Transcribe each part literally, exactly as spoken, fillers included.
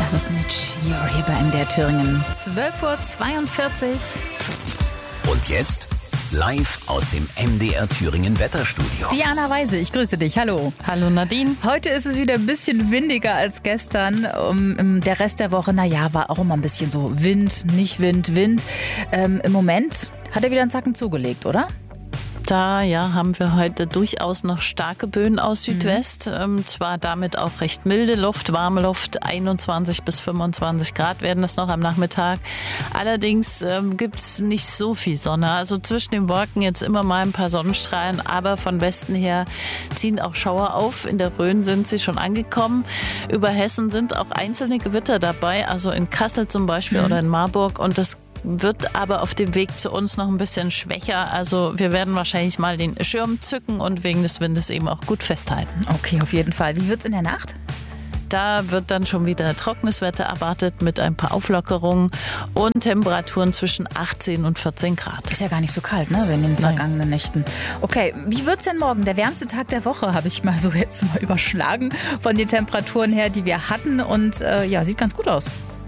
Das ist Mitch hier, hier bei M D R Thüringen. zwölf Uhr zweiundvierzig. Und jetzt live aus dem M D R Thüringen Wetterstudio. Diana Weise, ich grüße dich. Hallo. Hallo Nadine. Heute ist es wieder ein bisschen windiger als gestern. Um, der Rest der Woche, naja, war auch immer ein bisschen so Wind, nicht Wind, Wind. Ähm, Im Moment hat er wieder einen Zacken zugelegt, oder? Da ja, haben wir heute durchaus noch starke Böen aus Südwest. Mhm. Ähm, zwar damit auch recht milde Luft, warme Luft, einundzwanzig bis fünfundzwanzig Grad werden das noch am Nachmittag. Allerdings ähm, gibt es nicht so viel Sonne. Also zwischen den Wolken jetzt immer mal ein paar Sonnenstrahlen, aber von Westen her ziehen auch Schauer auf. In der Rhön sind sie schon angekommen. Über Hessen sind auch einzelne Gewitter dabei, also in Kassel zum Beispiel mhm. oder in Marburg. Und das wird aber auf dem Weg zu uns noch ein bisschen schwächer. Also wir werden wahrscheinlich mal den Schirm zücken und wegen des Windes eben auch gut festhalten. Okay, auf jeden Fall. Wie wird es in der Nacht? Da wird dann schon wieder trockenes Wetter erwartet mit ein paar Auflockerungen und Temperaturen zwischen achtzehn und vierzehn Grad. Ist ja gar nicht so kalt, ne, wie in den vergangenen Nein. Nächten. Okay, wie wird's denn morgen? Der wärmste Tag der Woche habe ich mal so jetzt mal überschlagen von den Temperaturen her, die wir hatten. Und äh, ja, sieht ganz gut aus.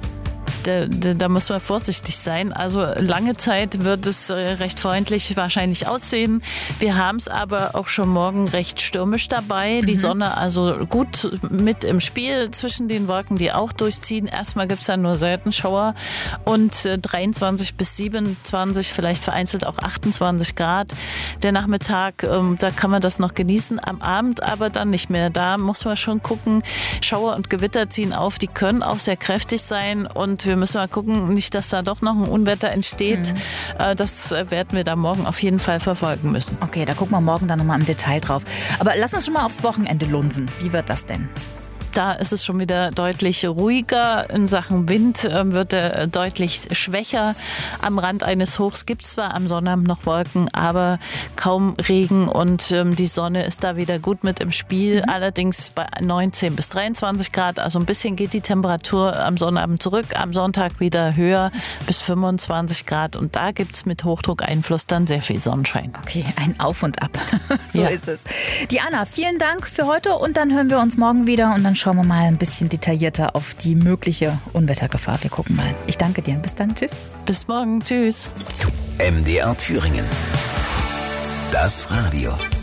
Da, da, da muss man vorsichtig sein. Also lange Zeit wird es recht freundlich wahrscheinlich aussehen. Wir haben es aber auch schon morgen recht stürmisch dabei. Mhm. Die Sonne also gut mit im Spiel zwischen den Wolken, die auch durchziehen. Erstmal gibt es dann nur selten Schauer und dreiundzwanzig bis siebenundzwanzig, vielleicht vereinzelt auch achtundzwanzig Grad. Der Nachmittag, ähm, da kann man das noch genießen. Am Abend aber dann nicht mehr. Da muss man schon gucken. Schauer und Gewitter ziehen auf. Die können auch sehr kräftig sein und wir müssen mal gucken, nicht, dass da doch noch ein Unwetter entsteht. Mhm. Das werden wir da morgen auf jeden Fall verfolgen müssen. Okay, da gucken wir morgen dann nochmal im Detail drauf. Aber lass uns schon mal aufs Wochenende lunsen. Wie wird das denn? Da ist es schon wieder deutlich ruhiger. In Sachen Wind wird er deutlich schwächer. Am Rand eines Hochs gibt es zwar am Sonnabend noch Wolken, aber kaum Regen und die Sonne ist da wieder gut mit im Spiel. Mhm. Allerdings bei neunzehn bis dreiundzwanzig Grad. Also ein bisschen geht die Temperatur am Sonnabend zurück. Am Sonntag wieder höher bis fünfundzwanzig Grad. Und da gibt es mit Hochdruckeinfluss dann sehr viel Sonnenschein. Okay, ein Auf und Ab. So ja. ist es. Diana, vielen Dank für heute und dann hören wir uns morgen wieder und dann schauen wir mal ein bisschen detaillierter auf die mögliche Unwettergefahr. Wir gucken mal. Ich danke dir. Bis dann. Tschüss. Bis morgen. Tschüss. M D R Thüringen. Das Radio.